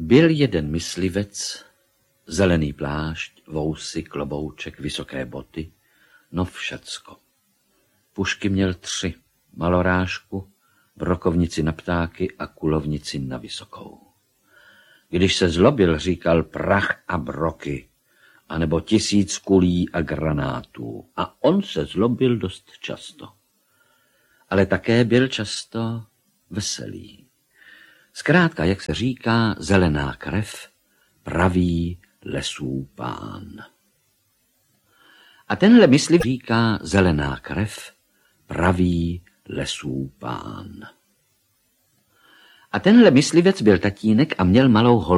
Byl jeden myslivec, zelený plášť, vousy, klobouček, vysoké boty, no všecko. Pušky měl 3, malorážku, brokovnici na ptáky a kulovnici na vysokou. Když se zlobil, říkal prach a broky, anebo 1000 kulí a granátů. A on se zlobil dost často. Ale také byl často veselý. Zkrátka, jak se říká, zelená krev, pravý lesů pán. A tenhle myslivec říká zelená krev, pravý lesů pán. A tenhle myslivec byl tatínek a měl malou holku.